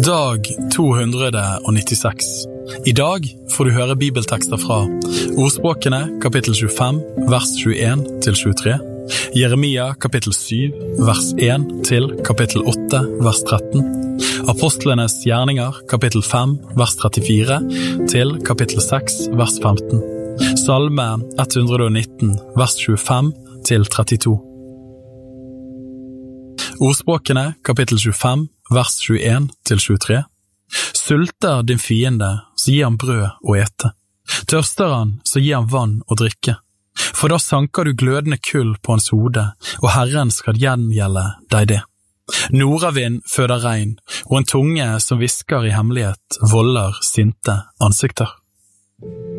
Dag 296. I dag får du høre bibeltekster fra Ordspråkene, kapittel 25, vers 21-23, Jeremia, kapittel 7, vers 1 til kapittel 8, vers 13, Apostlenes gjerninger, kapittel 5, vers 34 til kapittel 6, vers 15, Salme 119, vers 25 til 32. Ordspråkene, kapittel 25, vers 21-23. Sulter din fiende, så gi han brød å ete. Tørster han, så gi han vann å drikke. For da sanker du glødende kull på hans hode, og Herren skal gjengjelde deg det. Nordavind føder regn, og en tunge som visker i hemmelighet volder sinte ansikter.